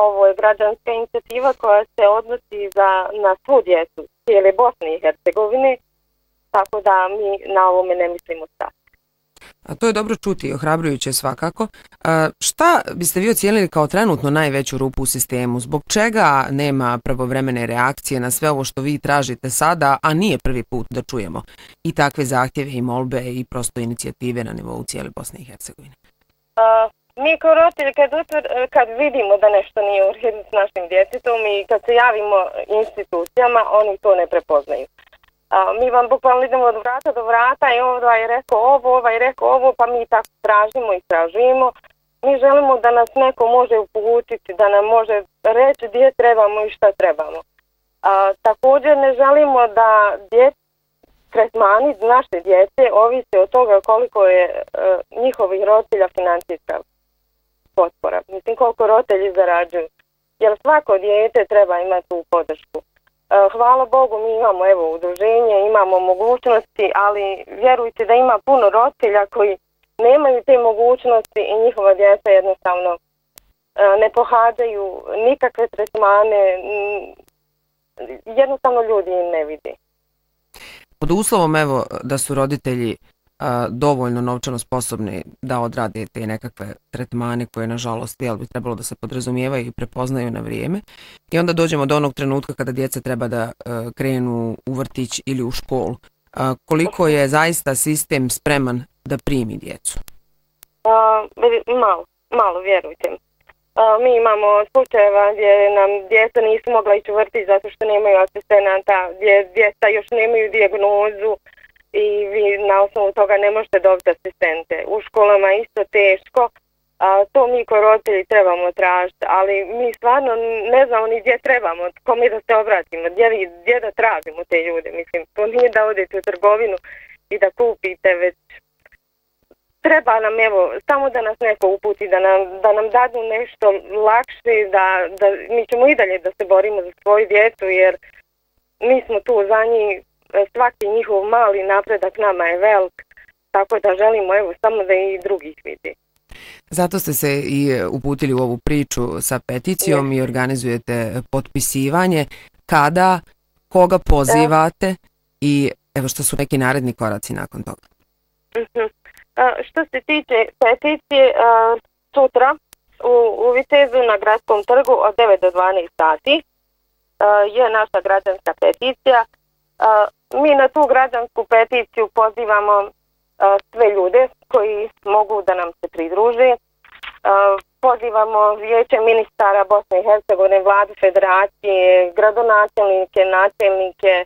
ovo je građanska inicijativa koja se odnosi na svu djecu cijele Bosne i Hercegovine, tako da mi na ovome ne mislimo stati. A to je dobro čuti i ohrabrujuće svakako. Šta biste vi ocijenili kao trenutno najveću rupu u sistemu? Zbog čega nema pravovremene reakcije na sve ovo što vi tražite sada, a nije prvi put da čujemo i takve zahtjeve i molbe i prosto inicijative na nivou cijele Bosne i Hercegovine? Mi kao roditelji kad vidimo da nešto nije u redu s našim djetetom i kad se javimo institucijama, oni to ne prepoznaju. Mi vam bukvalno idemo od vrata do vrata i ovaj je rekao ovo, pa mi tako tražimo i tražimo. Mi želimo da nas neko može uputiti, da nam može reći gdje trebamo i šta trebamo. Također ne želimo da tretmani naše djece ovise od toga koliko je njihovih roditelja financijska potpora. Mislim koliko roditelji zarađuju. Jer svako dijete treba imati tu podršku. Hvala Bogu, mi imamo udruženje, imamo mogućnosti, ali vjerujte da ima puno roditelja koji nemaju te mogućnosti i njihova djeca jednostavno ne pohađaju nikakve tretmane, jednostavno ljudi im ne vidi. Pod uslovom da su roditelji dovoljno novčano sposobni da odrade te nekakve tretmane koje nažalost bi trebalo da se podrazumijevaju i prepoznaju na vrijeme. I onda dođemo do onog trenutka kada djeca treba da krenu u vrtić ili u školu. Koliko je zaista sistem spreman da primi djecu? Malo, vjerujte mi. Mi imamo slučajeva gdje nam djeca nisu mogla ići u vrtić zato što nemaju asistenata, gdje djeca još nemaju dijagnozu i vi na osnovu toga ne možete dobiti asistente. U školama isto teško, to mi kao roditelji trebamo tražiti, ali mi stvarno ne znamo ni gdje trebamo, kome da se obratimo, gdje da tražimo te ljude. Mislim, to nije da odete u trgovinu i da kupite, već treba nam samo da nas neko uputi, da nam dadnu nešto lakše, da mi ćemo i dalje da se borimo za svoju djecu, jer mi smo tu za njih. Svaki njihov mali napredak nama je velik, tako da želimo samo da i drugih vidi. Zato ste se i uputili u ovu priču sa peticijom i organizujete potpisivanje. Kada, koga pozivate i što su neki naredni koraci nakon toga? Što se tiče peticije, sutra u Vitezu na Gradskom trgu od 9 do 12 sati je naša građanska peticija. Mi na tu građansku peticiju pozivamo sve ljude koji mogu da nam se pridruže. Pozivamo vijeće ministara Bosne i Hercegovine, vladu federacije, gradonačelnike, načelnike,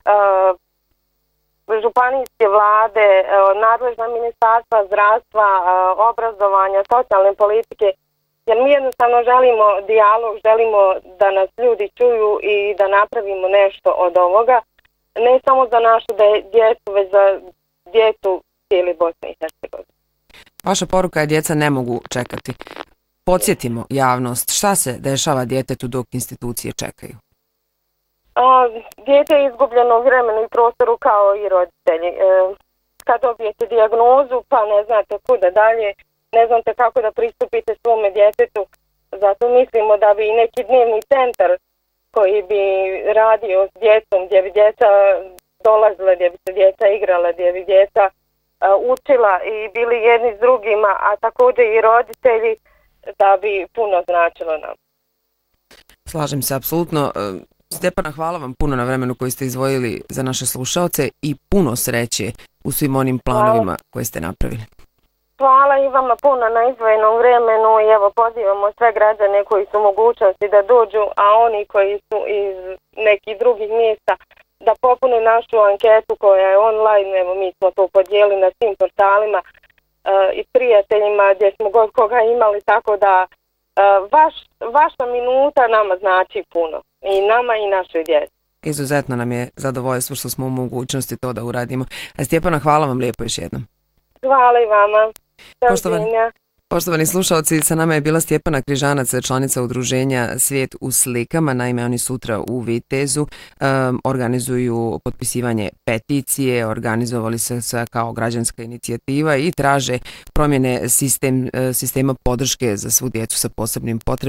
županijske vlade, nadležna ministarstva zdravstva, obrazovanja, socijalne politike. Jer mi jednostavno želimo dijalog, želimo da nas ljudi čuju i da napravimo nešto od ovoga. Ne samo za našu djecu, već za djecu cijeli Bosne i Hercegovine. Vaša poruka je djeca ne mogu čekati. Podsjetimo javnost, šta se dešava djetetu dok institucije čekaju? Dijete je izgubljeno u vremenu i prostoru kao i roditelji. Kad dobijete dijagnozu pa ne znate kuda dalje, ne znate kako da pristupite svome djetetu, zato mislimo da bi neki dnevni centar koji bi radio s djecom, gdje bi djeca dolazila, gdje bi se djeca igrala, gdje bi djeca učila i bili jedni s drugima, a također i roditelji, da bi puno značilo nam. Slažem se, apsolutno. Stjepana, hvala vam puno na vremenu koji ste izdvojili za naše slušaoce i puno sreće u svim onim planovima koje ste napravili. Hvala i vama puno na izdvojenom vremenu i pozivamo sve građane koji su mogućnosti da dođu, a oni koji su iz nekih drugih mjesta da popune našu anketu koja je online. Mi smo to podijelili na svim portalima i prijateljima gdje smo god koga imali, tako da vaša minuta nama znači puno i nama i našoj djeci. Izuzetno nam je zadovoljstvo što smo u mogućnosti to da uradimo. Stjepana, hvala vam lijepo još jednom. Hvala i vama. Poštovani slušalci, sa nama je bila Stjepana Križanac, članica udruženja Svijet u slikama. Naime, oni sutra u Vitezu organizuju potpisivanje peticije, organizovali se kao građanska inicijativa i traže promjene sistema podrške za svu djecu sa posebnim potrebama.